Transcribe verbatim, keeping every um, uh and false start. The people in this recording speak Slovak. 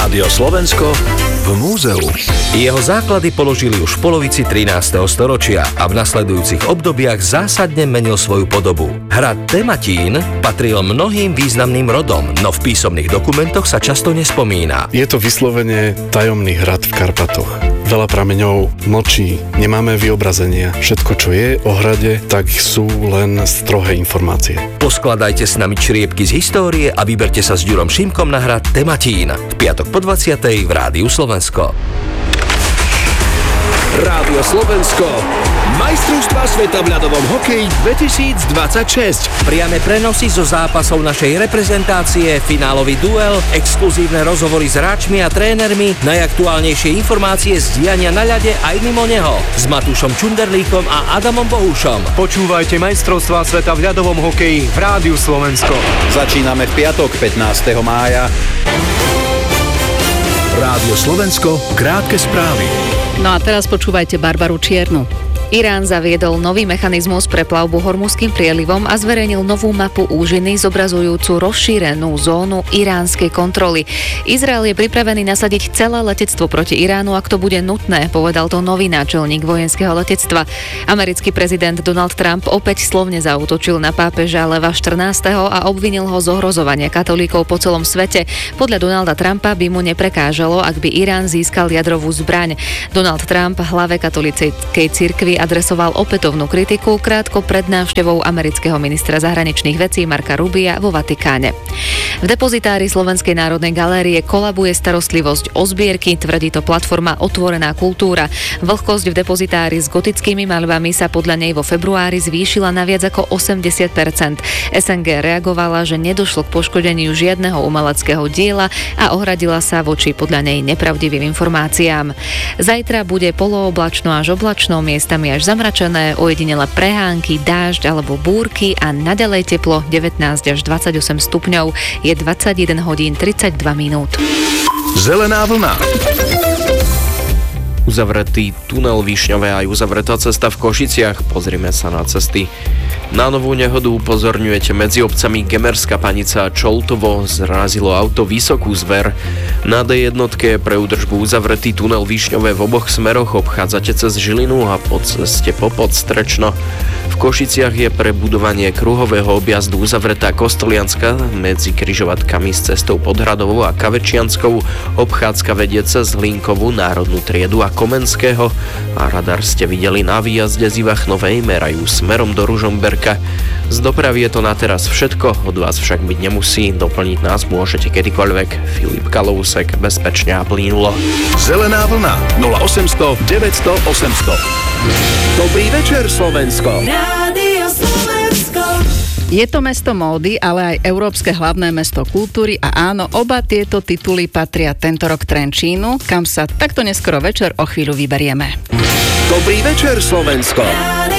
Rádio Slovensko v múzeu. Jeho základy položili už v polovici trinásteho storočia a v nasledujúcich obdobiach zásadne menil svoju podobu. Hrad Tematín patril mnohým významným rodom, no v písomných dokumentoch sa často nespomína. Je to vyslovene tajomný hrad v Karpatoch. Veľa prameňov mlčí, nemáme vyobrazenia. Všetko, čo je o hrade, tak sú len strohé informácie. Poskladajte s nami čriepky z histórie a vyberte sa s Ďurom Šimkom na hrad Tematín. V piatok po dvadsiatej v Rádiu Slovensko. Rádio Slovensko. Majstrovstvá sveta v ľadovom hokeji dvetisícdvadsaťšesť. Priame prenosy zo zápasov našej reprezentácie, finálový duel, exkluzívne rozhovory s hráčmi a trénermi, najaktuálnejšie informácie z diania na ľade aj mimo neho. S Matúšom Čunderlíkom a Adamom Bohušom. Počúvajte Majstrovstvá sveta v ľadovom hokeji v Rádiu Slovensko. Začíname v piatok pätnásteho mája. Rádio Slovensko, krátke správy. No a teraz počúvajte Barbaru Čiernu. Irán zaviedol nový mechanizmus pre plavbu Hormuzským prielivom a zverejnil novú mapu úžiny zobrazujúcu rozšírenú zónu iránskej kontroly. Izrael je pripravený nasadiť celé letectvo proti Iránu, ak to bude nutné, povedal to nový náčelník vojenského letectva. Americký prezident Donald Trump opäť slovne zaútočil na pápeža Leva štrnásteho a obvinil ho z ohrozovania katolíkov po celom svete. Podľa Donalda Trumpa by mu neprekážalo, ak by Irán získal jadrovú zbraň. Donald Trump hlave katolíckej cirkvi adresoval opätovnú kritiku krátko pred návštevou amerického ministra zahraničných vecí Marca Rubia vo Vatikáne. V depozitári Slovenskej národnej galérie kolabuje starostlivosť o zbierky, tvrdí to platforma Otvorená kultúra. Vlhkosť v depozitári s gotickými maľbami sa podľa nej vo februári zvýšila na viac ako osemdesiat percent. es en gé reagovala, že nedošlo k poškodeniu žiadneho umeleckého diela a ohradila sa voči podľa nej nepravdivým informáciám. Zajtra bude polooblačno až oblačno, miestami až zamračené, ojedinele prehánky, dážď alebo búrky a naďalej teplo devätnásť až dvadsaťosem stupňov. Je dvadsaťjeden hodín tridsaťdva minút. Zelená vlna. Uzavretý tunel Višňové aj uzavretá cesta v Košiciach. Pozrime sa na cesty. Na novú nehodu upozorňujete medzi obcami Gemerská Panica a Čoltovo. Zrazilo auto Vysokú Zver. Na dé jednotke je pre údržbu uzavretý tunel Višňové v oboch smeroch. Obchádzate cez Žilinu a po ceste po Podstrečno. V Košiciach je pre budovanie kruhového objazdu uzavretá Kostolianska medzi križovatkami s cestou Podhradovou a Kavečianskou. Obchádzka vedie cez Hlinkovú, Národnú triedu a Komenského. A radar ste videli na výjazde z Ivachnovej, merajú smerom do Ružomberka. Z dopravy je to na teraz všetko, od vás však byť nemusí, doplniť nás môžete kedykoľvek. Filip Kalousek, bezpečne a plynulo. Zelená vlna nula osemsto deväťsto osemsto. Dobrý večer, Slovensko. Rádio Slovensko. Je to mesto módy, ale aj Európske hlavné mesto kultúry a áno, oba tieto tituly patria tento rok Trenčínu, kam sa takto neskoro večer o chvíľu vyberieme. Dobrý večer, Slovensko.